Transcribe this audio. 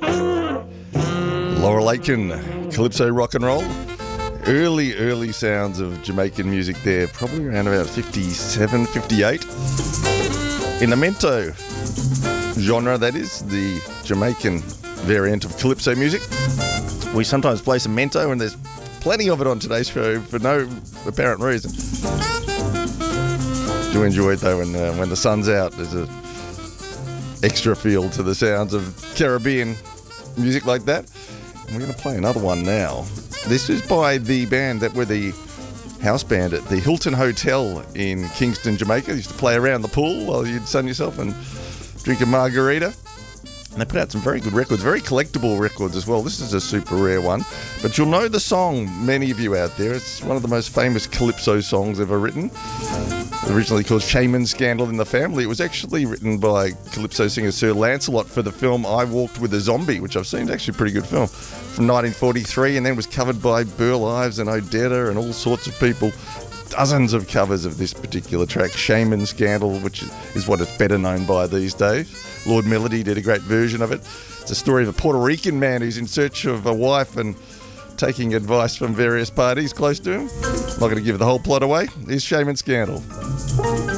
Laurel Aitken, Calypso Rock and Roll. Early sounds of Jamaican music there, probably around about 57, 58. In the mento genre, that is, the Jamaican variant of Calypso music. We sometimes play some mento, and there's plenty of it on today's show for no apparent reason. Do enjoy it though when the sun's out. There's a extra feel to the sounds of Caribbean music like that. And we're going to play another one now. This is by the band that were the house band at the Hilton Hotel in Kingston, Jamaica. They used to play around the pool while you'd sun yourself and drink a margarita. And they put out some very good records, very collectible records as well. This is a super rare one. But you'll know the song, many of you out there. It's one of the most famous Calypso songs ever written. Originally called Shaman Scandal in the Family. It was actually written by Calypso singer Sir Lancelot for the film I Walked with a Zombie, which I've seen. It's actually a pretty good film, from 1943, and then was covered by Burl Ives and Odetta and all sorts of people. Dozens of covers of this particular track, Shaman Scandal, which is what it's better known by these days. Lord Melody did a great version of it. It's a story of a Puerto Rican man who's in search of a wife and taking advice from various parties close to him. I'm not going to give the whole plot away. Here's Shaman Scandal.